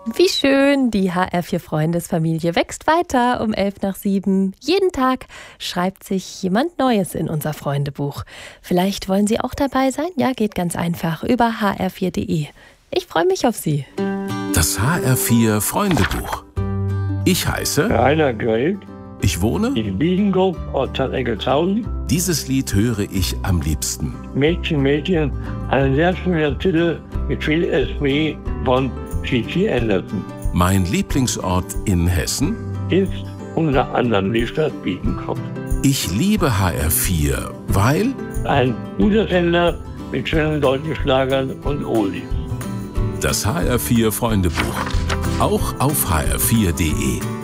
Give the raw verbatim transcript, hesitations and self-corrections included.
Wie schön, die H R vier Freundesfamilie wächst weiter um elf nach sieben. Jeden Tag schreibt sich jemand Neues in unser Freundebuch. Vielleicht wollen Sie auch dabei sein? Ja, geht ganz einfach über h r vier punkt d e. Ich freue mich auf Sie. Das H R vier Freundebuch. Ich heiße Rainer Grell. Ich wohne in Wiedenkoop, Ortsteil Engelshausen. Dieses Lied höre ich am liebsten. Mädchen, Mädchen, ein sehr schöner Titel mit viel Esprit von Gigi Anderson. Mein Lieblingsort in Hessen Ist unter anderem die Stadt Biedenkopf. Ich liebe H R vier, weil Ein guter Sender mit schönen deutschen Schlagern und Oldies. das H R vier Freundebuch auch auf h r vier punkt d e.